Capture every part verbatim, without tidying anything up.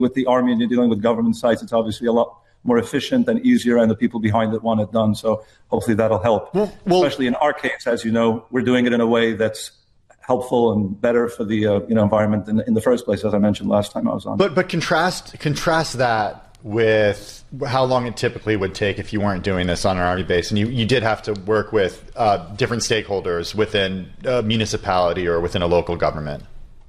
with the army and you're dealing with government sites, it's obviously a lot more efficient and easier, and the people behind it want it done. So hopefully that'll help. Well, well, especially in our case, as you know, we're doing it in a way that's helpful and better for the uh, you know environment in, in the first place, as I mentioned last time I was on. But but contrast contrast that with how long it typically would take if you weren't doing this on an army base, and you, you did have to work with uh, different stakeholders within a municipality or within a local government.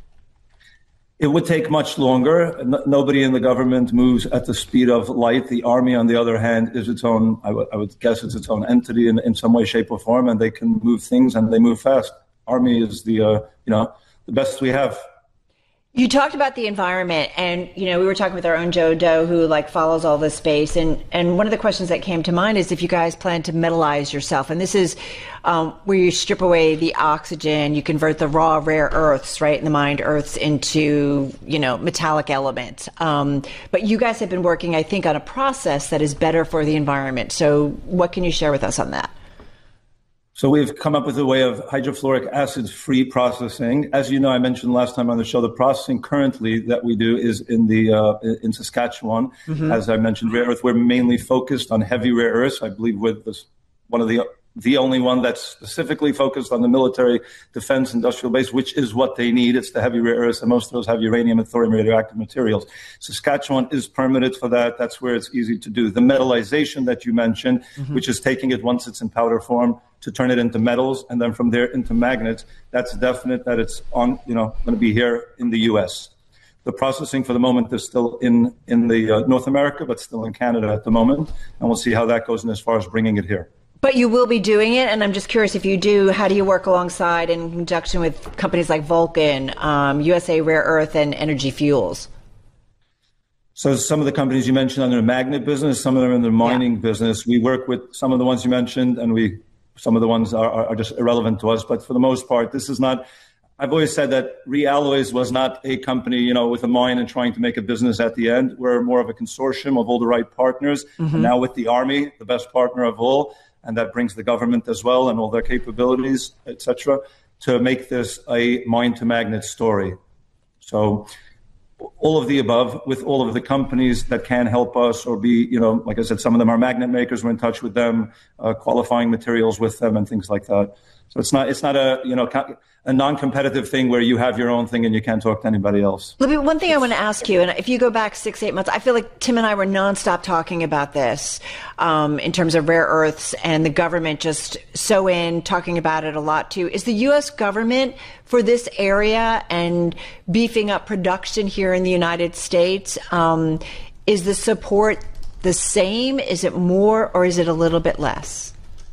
It would take much longer. No, nobody in the government moves at the speed of light. The army, on the other hand, is its own, I, w- I would guess it's its own entity in, in some way, shape, or form, and they can move things and they move fast. Army is the, uh, you know, the best we have. You talked about the environment, and, you know, we were talking with our own Joe Doe, who like follows all this space. And, and one of the questions that came to mind is if you guys plan to metallize yourself. And this is um, where you strip away the oxygen, you convert the raw rare earths, right, and the mined earths into, you know, metallic elements. Um, but you guys have been working, I think, on a process that is better for the environment. So what can you share with us on that? So we've come up with a way of hydrofluoric acid-free processing. As you know, I mentioned last time on the show, the processing currently that we do is in the uh, in Saskatchewan. Mm-hmm. As I mentioned, rare earth, we're mainly focused on heavy rare earths. I believe we're this, one of the the only one that's specifically focused on the military defense industrial base, which is what they need. It's the heavy rare earths, and most of those have uranium and thorium radioactive materials. Saskatchewan is permitted for that. That's where it's easy to do. The metallization that you mentioned, mm-hmm. which is taking it once it's in powder form to turn it into metals, and then from there into magnets, that's definite that it's on, you know, going to be here in the U S. The processing for the moment is still in, in the uh, North America, but still in Canada at the moment, and we'll see how that goes in as far as bringing it here. But you will be doing it, and I'm just curious, if you do, how do you work alongside in conjunction with companies like Vulcan, um, U S A Rare Earth, and Energy Fuels? So some of the companies you mentioned are in the magnet business, some of them are in the mining yeah. business. We work with some of the ones you mentioned, and we some of the ones are, are just irrelevant to us. But for the most part, this is not, I've always said that Realloys was not a company, you know, with a mine and trying to make a business at the end. We're more of a consortium of all the right partners. Mm-hmm. And now with the Army, the best partner of all, and that brings the government as well and all their capabilities, et cetera, to make this a mine to magnet story. So all of the above with all of the companies that can help us or be, you know, like I said, some of them are magnet makers. We're in touch with them, uh, qualifying materials with them and things like that. So it's not, it's not a, you know, a non-competitive thing where you have your own thing and you can't talk to anybody else. Libby, one thing I want to ask you, and if you go back six, eight months, I feel like Tim and I were nonstop talking about this um, in terms of rare earths, and the government just so in, talking about it a lot too. Is the U S government for this area and beefing up production here in the United States, um, is the support the same? Is it more, or is it a little bit less?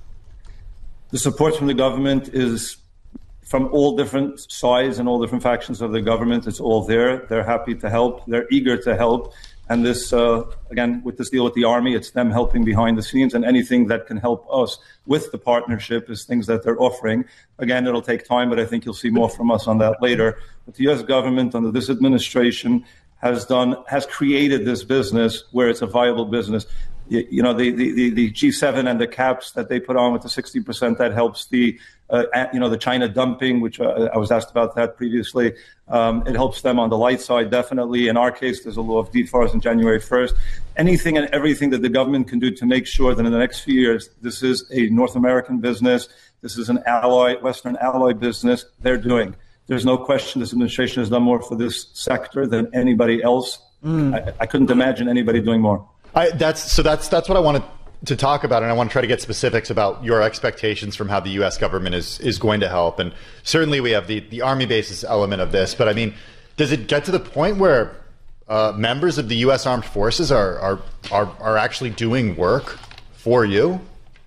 The support from the government is from all different sides and all different factions of the government. It's all there. They're happy to help. They're eager to help. And this, uh, again, with this deal with the Army, it's them helping behind the scenes, and anything that can help us with the partnership is things that they're offering. Again, it'll take time, but I think you'll see more from us on that later. But the U S government under this administration has done, has created this business where it's a viable business. You, you know, the, the, the G seven and the caps that they put on with the sixty percent, that helps the, uh, you know, the China dumping, which uh, I was asked about that previously. Um, it helps them on the light side, definitely. In our case, there's a law of D F A Rs on January first. Anything and everything that the government can do to make sure that in the next few years, this is a North American business, this is an ally, Western ally business, they're doing. There's no question this administration has done more for this sector than anybody else. Mm. I, I couldn't imagine anybody doing more. I, that's so that's that's what I wanted to talk about, and I want to try to get specifics about your expectations from how the U S government is is going to help. And certainly we have the the Army basis element of this, but I mean, does it get to the point where uh, members of the U S Armed Forces are are are are actually doing work for you?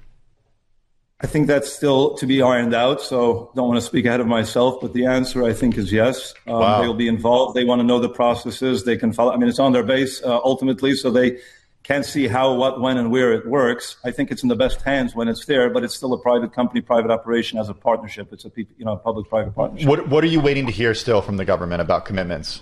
I think that's still to be ironed out, so don't want to speak ahead of myself, but the answer, I think, is yes. Um, wow. They will be involved. They want to know the processes. They can follow. I mean, it's on their base, uh, ultimately, so they can see how, what, when, and where it works. I think it's in the best hands when it's there, but it's still a private company, private operation as a partnership. It's a, you know, public-private partnership. What, what are you waiting to hear still from the government about commitments?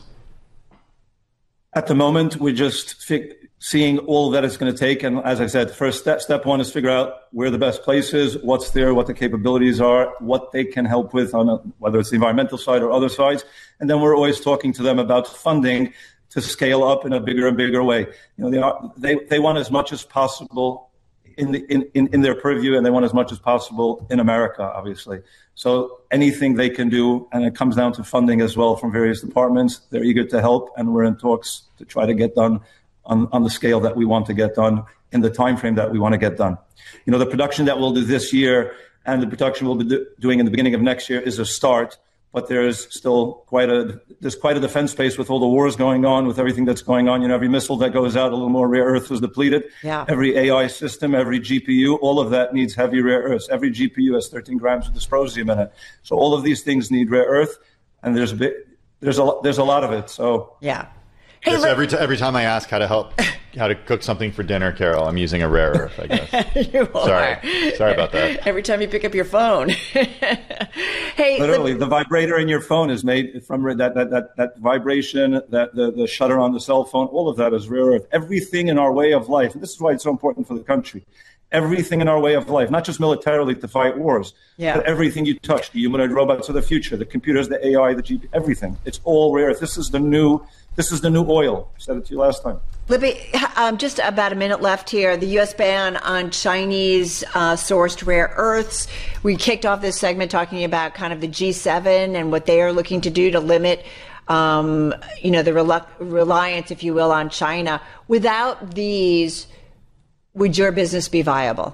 At the moment, we're just fi- seeing all that it's going to take. And as I said, first step, step one is figure out where the best place is, what's there, what the capabilities are, what they can help with on a, whether it's the environmental side or other sides. And then we're always talking to them about funding to scale up in a bigger and bigger way. You know, they are, they they want as much as possible in the in, in, in their purview, and they want as much as possible in America, obviously. So anything they can do, and it comes down to funding as well from various departments. They're eager to help, and we're in talks to try to get done on, on the scale that we want to get done in the time frame that we want to get done. You know, the production that we'll do this year and the production we'll be do, doing in the beginning of next year is a start. But there's still quite a there's quite a defense space with all the wars going on, with everything that's going on. You know, every missile that goes out, a little more rare earth is depleted. Yeah. Every A I system, every G P U, all of that needs heavy rare earths. Every G P U has thirteen grams of dysprosium in it. So all of these things need rare earth, and there's a bit there's a there's a lot of it. So yeah. Hey, yes, every, t- every time I ask how to help, how to cook something for dinner, Carol, I'm using a rare earth, I guess. You are. Sorry. Sorry about that. Every time you pick up your phone. Hey, literally, the vibrator in your phone is made from that that that, that vibration, that the, the shutter on the cell phone, all of that is rare earth. Everything in our way of life, and this is why it's so important for the country. Everything in our way of life, not just militarily to fight wars, yeah. but everything you touch, the humanoid robots of the future, the computers, the A I, the G P, everything. It's all rare earth. This is the new, this is the new oil. I said it to you last time. Libby, um, just about a minute left here. The U S ban on Chinese uh, sourced rare earths. We kicked off this segment talking about kind of the G seven and what they are looking to do to limit, um, you know, the rel- reliance, if you will, on China. Without these, would your business be viable?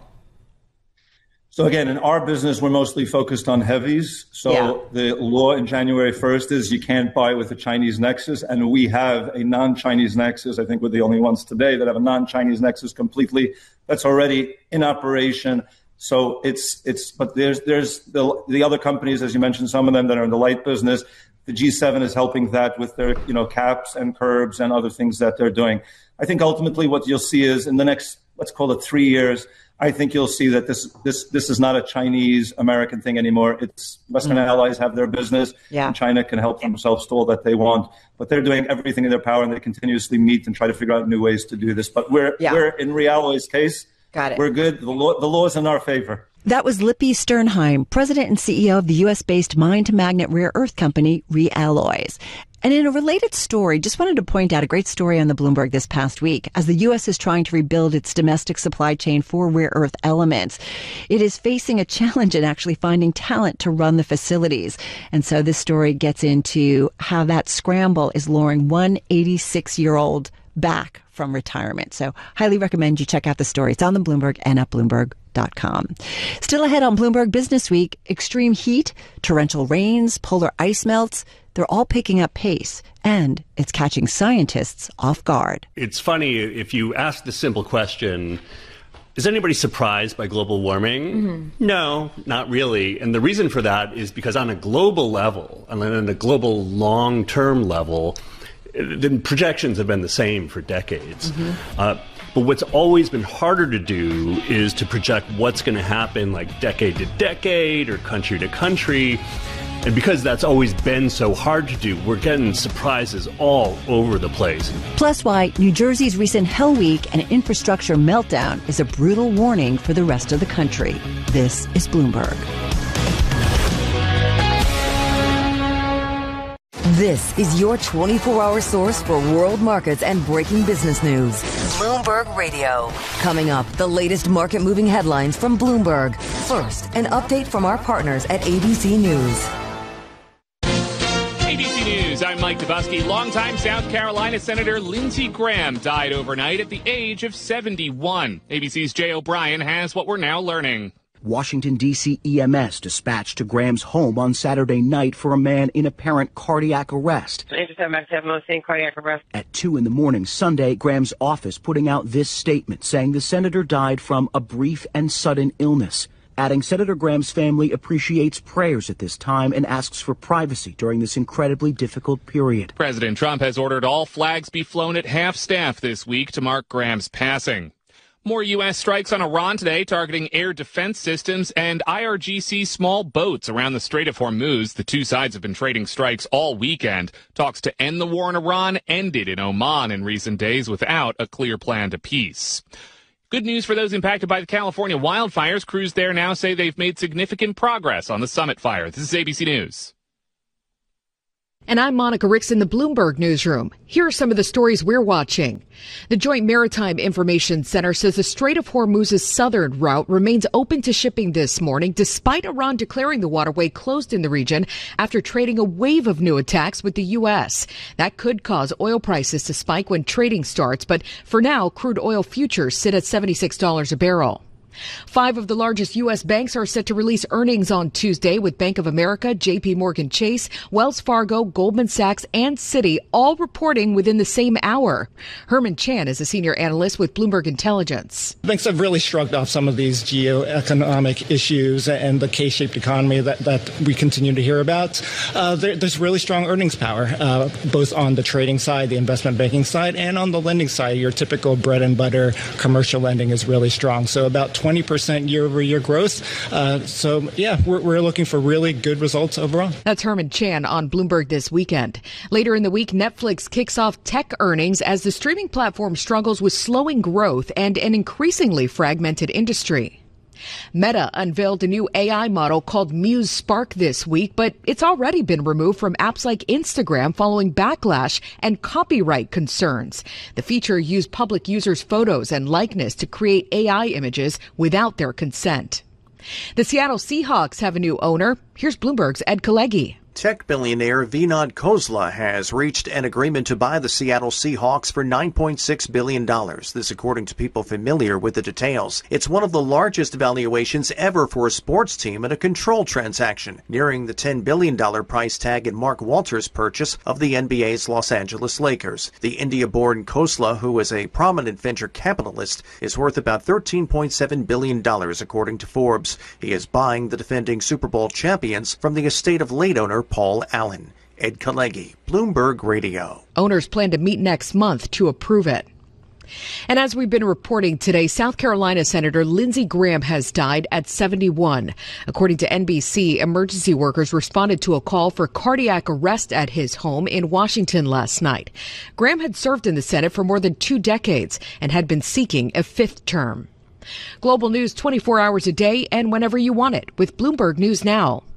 So again, in our business, we're mostly focused on heavies. So yeah. the law in January first is you can't buy with a Chinese nexus. And we have a non-Chinese nexus. I think we're the only ones today that have a non-Chinese nexus completely. That's already in operation. So it's, it's, but there's, there's the, the other companies, as you mentioned, some of them that are in the light business. The G seven is helping that with their, you know, caps and curbs and other things that they're doing. I think ultimately what you'll see is in the next, let's call it three years, I think you'll see that this this this is not a Chinese American thing anymore. It's Western mm. allies have their business, yeah. and China can help themselves to all that they want. But they're doing everything in their power, and they continuously meet and try to figure out new ways to do this. But we're yeah. we're in Realloy's case. Got it. We're good. The law the law is in our favor. That was Lippy Sternheim, president and C E O of the U S-based mine-to-magnet rare earth company Realloys. And in a related story, just wanted to point out a great story on the Bloomberg this past week. As the U S is trying to rebuild its domestic supply chain for rare earth elements, it is facing a challenge in actually finding talent to run the facilities. And so this story gets into how that scramble is luring one eighty-six-year-old back from retirement. So highly recommend you check out the story. It's on the Bloomberg and at Bloomberg dot com. Still ahead on Bloomberg Business Week, extreme heat, torrential rains, polar ice melts, they're all picking up pace, and it's catching scientists off guard. It's funny, if you ask the simple question, is anybody surprised by global warming? Mm-hmm. No, not really. And the reason for that is because on a global level, and on a global long-term level, the projections have been the same for decades. Mm-hmm. Uh, but what's always been harder to do is to project what's going to happen like decade to decade or country to country. And because that's always been so hard to do, we're getting surprises all over the place. Plus why New Jersey's recent Hell Week and infrastructure meltdown is a brutal warning for the rest of the country. This is Bloomberg. This is your twenty-four hour source for world markets and breaking business news. Bloomberg Radio. Coming up, the latest market moving headlines from Bloomberg. First, an update from our partners at A B C News. A B C News, I'm Mike Dubusky. Longtime South Carolina Senator Lindsey Graham died overnight at the age of seventy-one. A B C's Jay O'Brien has what we're now learning. Washington, D C E M S dispatched to Graham's home on Saturday night for a man in apparent cardiac arrest. Cardiac arrest. At two in the morning Sunday, Graham's office putting out this statement saying the senator died from a brief and sudden illness, adding Senator Graham's family appreciates prayers at this time and asks for privacy during this incredibly difficult period. President Trump has ordered all flags be flown at half-staff this week to mark Graham's passing. More U S strikes on Iran today, targeting air defense systems and I R G C small boats around the Strait of Hormuz. The two sides have been trading strikes all weekend. Talks to end the war in Iran ended in Oman in recent days without a clear plan to peace. Good news for those impacted by the California wildfires. Crews there now say they've made significant progress on the Summit fire. This is A B C News. And I'm Monica Ricks in the Bloomberg Newsroom. Here are some of the stories we're watching. The Joint Maritime Information Center says the Strait of Hormuz's southern route remains open to shipping this morning, despite Iran declaring the waterway closed in the region after trading a wave of new attacks with the U S. That could cause oil prices to spike when trading starts, but for now, crude oil futures sit at seventy-six dollars a barrel. Five of the largest U S banks are set to release earnings on Tuesday, with Bank of America, J P Morgan Chase, Wells Fargo, Goldman Sachs, and Citi all reporting within the same hour. Herman Chan is a senior analyst with Bloomberg Intelligence. Banks have really shrugged off some of these geoeconomic issues and the K-shaped economy that, that we continue to hear about. Uh, there, there's really strong earnings power, uh, both on the trading side, the investment banking side, and on the lending side. Your typical bread and butter commercial lending is really strong. So about twenty percent year-over-year growth. Uh, so, yeah, we're, we're looking for really good results overall. That's Herman Chan on Bloomberg This Weekend. Later in the week, Netflix kicks off tech earnings as the streaming platform struggles with slowing growth and an increasingly fragmented industry. Meta unveiled a new A I model called Muse Spark this week, but it's already been removed from apps like Instagram following backlash and copyright concerns. The feature used public users' photos and likeness to create A I images without their consent. The Seattle Seahawks have a new owner. Here's Bloomberg's Ed Kalegi. Tech billionaire Vinod Khosla has reached an agreement to buy the Seattle Seahawks for nine point six billion dollars. This according to people familiar with the details. It's one of the largest valuations ever for a sports team in a control transaction, nearing the ten billion dollars price tag in Mark Walters' purchase of the N B A's Los Angeles Lakers. The India-born Khosla, who is a prominent venture capitalist, is worth about thirteen point seven billion dollars according to Forbes. He is buying the defending Super Bowl champions from the estate of late owner Paul Allen. Ed Kalegi, Bloomberg Radio. Owners plan to meet next month to approve it. And as we've been reporting today, South Carolina Senator Lindsey Graham has died at seventy-one. According to N B C, emergency workers responded to a call for cardiac arrest at his home in Washington last night. Graham had served in the Senate for more than two decades and had been seeking a fifth term. Global news twenty-four hours a day and whenever you want it with Bloomberg News Now.